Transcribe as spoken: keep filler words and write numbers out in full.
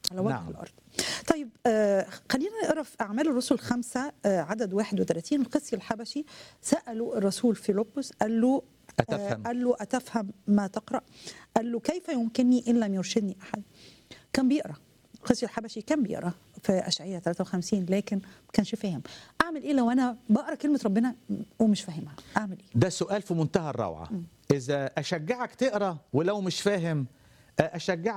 على وجه نعم. الأرض. طيب آه خلينا نقرا في أعمال الرسل خمسة آه عدد واحد وثلاثين. القسي الحبشي سألوا الرسول فيلبس، قال له آه أتفهم. قال له أتفهم ما تقرأ؟ قال له كيف يمكنني إن لم يرشدني أحد؟ كان بيقرأ، القسي الحبشي كان بيقرأ في أشعياء ثلاثة وخمسين لكن ما كانش فاهم. أعمل إيه لو أنا بقرأ كلمة ربنا ومش فاهمها؟ أعمل إيه؟ ده سؤال في منتهى الروعة. إذا أشجعك تقرأ ولو مش فاهم، أشجعك